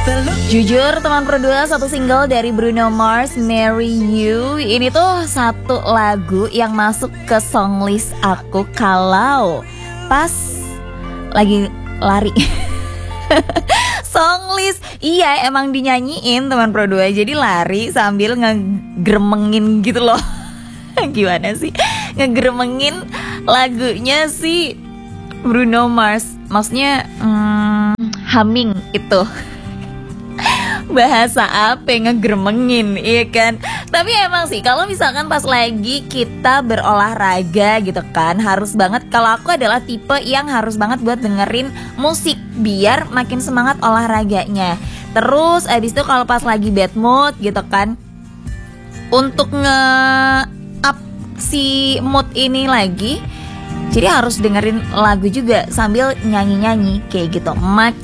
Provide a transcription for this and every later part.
Jujur teman berdua, satu single dari Bruno Mars, Marry You. Ini tuh satu lagu yang masuk ke songlist aku kalau pas lagi lari. Songlist, iya emang dinyanyiin teman berdua. Jadi lari sambil ngegremengin gitu loh. Gimana sih? Ngegremengin lagunya si Bruno Mars. Maksudnya humming itu. Bahasa apa yang ngegremengin, iya kan? Tapi emang sih kalau misalkan pas lagi kita berolahraga gitu kan, harus banget, kalau aku adalah tipe yang harus banget buat dengerin musik biar makin semangat olahraganya. Terus abis itu kalau pas lagi bad mood gitu kan, untuk nge-up si mood ini lagi, jadi harus dengerin lagu juga sambil nyanyi-nyanyi kayak gitu.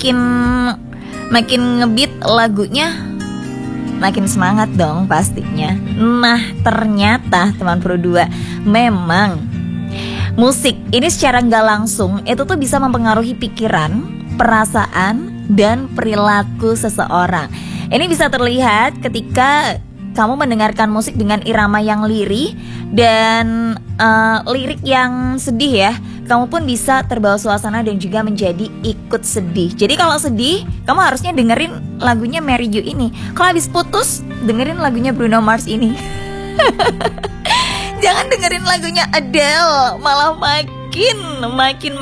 Makin ngebeat lagunya, makin semangat dong pastinya. Nah ternyata teman Pro 2, memang musik ini secara gak langsung itu tuh bisa mempengaruhi pikiran, perasaan, dan perilaku seseorang. Ini bisa terlihat ketika kamu mendengarkan musik dengan irama yang lirih dan lirik yang sedih ya. Kamu pun bisa terbawa suasana dan juga menjadi ikut sedih. Jadi kalau sedih, kamu harusnya dengerin lagunya Marry You ini. Kalau habis putus, dengerin lagunya Bruno Mars ini. Jangan dengerin lagunya Adele, malah makin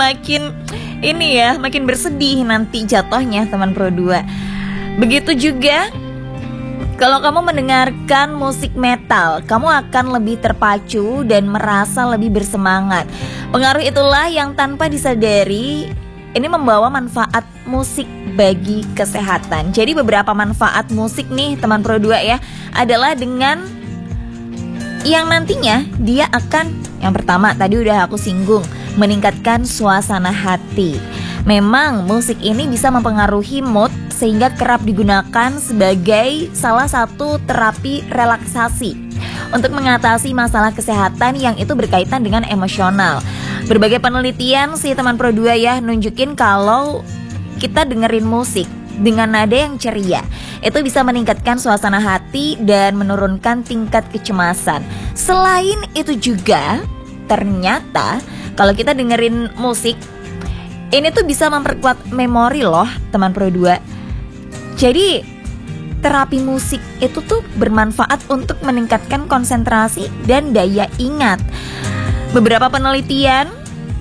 ini ya, makin bersedih nanti jatuhnya teman Pro 2. Begitu juga kalau kamu mendengarkan musik metal, kamu akan lebih terpacu dan merasa lebih bersemangat. Pengaruh itulah yang tanpa disadari ini membawa manfaat musik bagi kesehatan. Jadi beberapa manfaat musik nih teman Pro 2 ya, adalah dengan yang nantinya dia akan, yang pertama tadi udah aku singgung, meningkatkan suasana hati. Memang musik ini bisa mempengaruhi mood sehingga kerap digunakan sebagai salah satu terapi relaksasi untuk mengatasi masalah kesehatan yang itu berkaitan dengan emosional. Berbagai penelitian sih teman Pro 2 ya nunjukin kalau kita dengerin musik dengan nada yang ceria, itu bisa meningkatkan suasana hati dan menurunkan tingkat kecemasan. Selain itu juga ternyata kalau kita dengerin musik ini tuh bisa memperkuat memori loh teman Pro 2. Jadi terapi musik itu tuh bermanfaat untuk meningkatkan konsentrasi dan daya ingat. Beberapa penelitian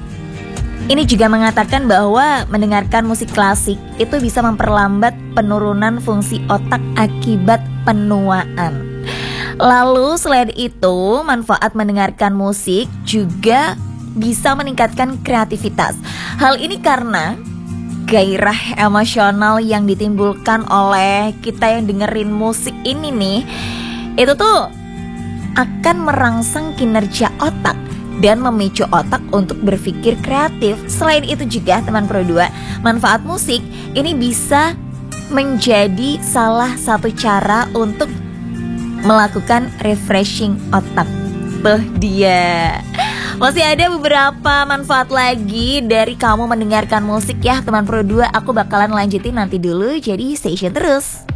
ini juga mengatakan bahwa mendengarkan musik klasik itu bisa memperlambat penurunan fungsi otak akibat penuaan. Lalu selain itu, manfaat mendengarkan musik juga bisa meningkatkan kreativitas. Hal ini karena gairah emosional yang ditimbulkan oleh kita yang dengerin musik ini nih, itu tuh akan merangsang kinerja otak dan memicu otak untuk berpikir kreatif. Selain itu juga teman Pro 2, manfaat musik ini bisa menjadi salah satu cara untuk melakukan refreshing otak. Tuh dia. Masih ada beberapa manfaat lagi dari kamu mendengarkan musik ya teman Pro 2. Aku bakalan lanjutin nanti dulu, jadi stay tune terus.